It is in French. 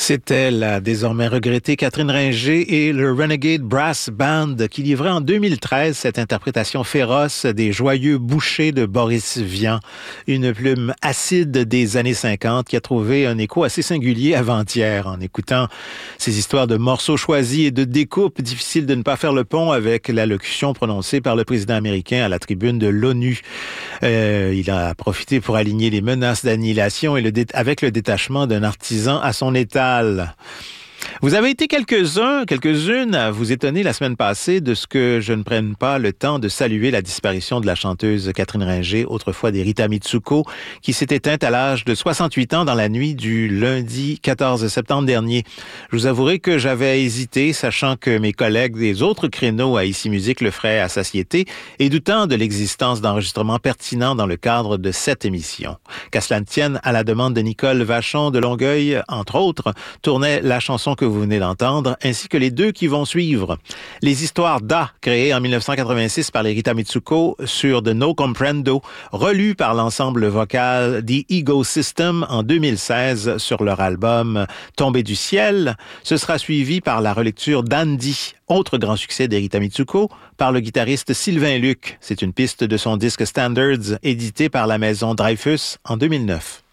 C'était la désormais regrettée Catherine Ringer et le Renegade Brass Band qui livraient en 2013 cette interprétation féroce des joyeux bouchers de Boris Vian, une plume acide des années 50 qui a trouvé un écho assez singulier avant-hier. En écoutant ces histoires de morceaux choisis et de découpes, difficile de ne pas faire le pont avec l'allocution prononcée par le président américain à la tribune de l'ONU. Il a profité pour aligner les menaces d'annihilation et avec le détachement d'un artisan à son étal. Vous avez été quelques-unes à vous étonner la semaine passée de ce que je ne prenne pas le temps de saluer la disparition de la chanteuse Catherine Ringer, autrefois des Rita Mitsuko, qui s'est éteinte à l'âge de 68 ans dans la nuit du lundi 14 septembre dernier. Je vous avouerai que j'avais hésité, sachant que mes collègues des autres créneaux à Ici Musique le feraient à satiété et doutant de l'existence d'enregistrements pertinents dans le cadre de cette émission. Qu'à cela ne tienne, à la demande de Nicole Vachon de Longueuil, entre autres, tournait la chanson que vous venez d'entendre, ainsi que les deux qui vont suivre. Les histoires d'A, créées en 1986 par les Rita Mitsuko sur The No Comprendo, relues par l'ensemble vocal The Ego System en 2016 sur leur album Tombé du ciel. Ce sera suivi par la relecture d'Andy, autre grand succès des Rita Mitsuko, par le guitariste Sylvain Luc. C'est une piste de son disque Standards, édité par la maison Dreyfus en 2009.